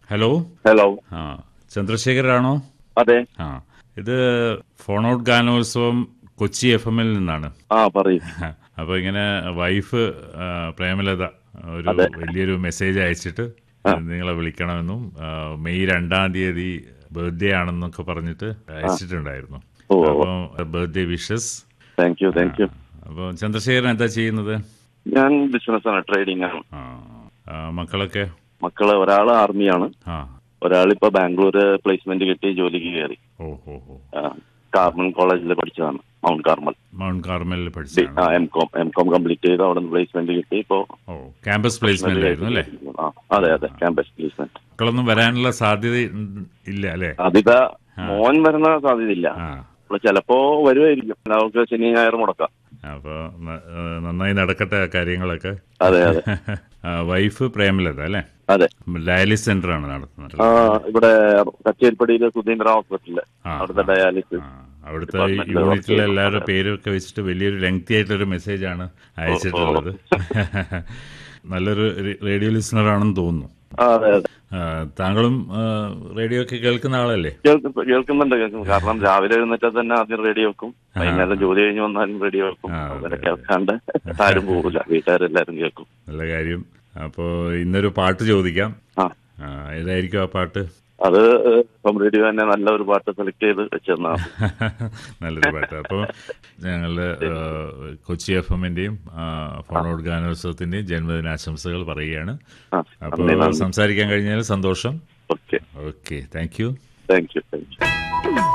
Hello. Hello. ആ, ചന്ദ്രശേഖരാണോ? അതെ. ആ, ഇത് ഫോൺ ഔട്ട് ഗാനോത്സവം കൊച്ചി FM-ൽ നിന്നാണ്. പറയൂ. അപ്പൊ ഇങ്ങനെ വൈഫ് പ്രേമലത ഒരു വലിയൊരു മെസ്സേജ് അയച്ചിട്ട് നിങ്ങളെ വിളിക്കണമെന്നും മെയ് 2-ാം തീയതി ബർത്ത്ഡേ ആണെന്നൊക്കെ പറഞ്ഞിട്ട് അയച്ചിട്ടുണ്ടായിരുന്നു. അപ്പം ബർത്ത്ഡേ വിഷസ്. Thank you. അപ്പൊ ചന്ദ്രശേഖരൻ എന്താ ചെയ്യുന്നത്? ഞാൻ ബിസിനസ്സാണ്, ട്രേഡിംഗ് ആണ്. മക്കളൊക്കെ? മക്കള് ഒരാള് ആർമിയാണ്, ഒരാളിപ്പോ ബാംഗ്ലൂർ പ്ലേസ്മെന്റ് കിട്ടി ജോലിക്ക് കയറി. കാർമൽ കോളേജിൽ പഠിച്ചതാണ്. മൗണ്ട് കാർമലിൽ പഠിച്ചതാണ്. എം.കോം കംപ്ലീറ്റ് ചെയ്ത് അവിടെ നിന്ന് പ്ലേസ്മെന്റ് കിട്ടി. ഇപ്പോ ക്യാമ്പസ് പ്ലേസ്മെന്റ് ആയിരുന്നു അല്ലേ? അതെ, ക്യാമ്പസ് പ്ലേസ്മെന്റ്. മക്കളൊന്നും വരാനുള്ള സാധ്യത ഇല്ല അല്ലേ? സാധ്യത മോൻ വരുന്ന സാധ്യതയില്ല. ചിലപ്പോ വരുമായിരിക്കും. നമുക്ക് ശനി ഞായർ മുടക്കാം. അപ്പൊ നന്നായി നടക്കട്ടെ കാര്യങ്ങളൊക്കെ. അതെ. വൈഫ് പ്രേമലത അല്ലേ? അതെ. ഡയാലിസിസ് സെന്റർ ആണ് നടത്തുന്നത് ഇവിടെ കച്ചേരിപ്പടിയിലെ സുധീന്ദ്ര ഹോസ്പിറ്റലില്. അവിടുത്തെ ഡയാലിസിസ്, അവിടുത്തെ യൂണിറ്റിലെ എല്ലാവരുടെ പേരൊക്കെ വെച്ചിട്ട് വലിയൊരു ലെങ്തി ആയിട്ടൊരു മെസ്സേജാണ് അയച്ചിട്ടുള്ളത്. നല്ലൊരു റേഡിയോ ലിസണർ ആണെന്ന് തോന്നുന്നു. അതെ. താങ്കളും റേഡിയോ ഒക്കെ കേൾക്കുന്ന ആളല്ലേ? കേൾക്കുന്നുണ്ട്. കാരണം രാവിലെ എഴുന്നേറ്റാൽ തന്നെ ആദ്യം റേഡിയോ വെക്കും, വൈകുന്നേരം ജോലി കഴിഞ്ഞ് വന്നാലും റേഡിയോ വെക്കും. അങ്ങനെ കേൾക്കാണ്ട് ആരും പോകില്ല, വീട്ടുകാരെല്ലാരും കേൾക്കും. നല്ല കാര്യം. അപ്പോ ഇന്നൊരു പാട്ട് ചോദിക്കാം. ഏതായിരിക്കും ആ പാട്ട്? അത് ഇപ്പം റേഡിയോ തന്നെ നല്ലൊരു പാട്ട് സെലക്ട് ചെയ്ത് വെച്ചെന്നാണ്. നല്ലൊരു പാട്ട്. അപ്പോൾ ഞങ്ങളുടെ കൊച്ചി FM-ന്റെയും ഫോൺ ഔട്ട് ഗാനോത്സവത്തിന്റെയും ജന്മദിനാശംസകൾ പറയുകയാണ്. അപ്പോൾ സംസാരിക്കാൻ കഴിഞ്ഞാൽ സന്തോഷം. Okay. Thank you. Thank you.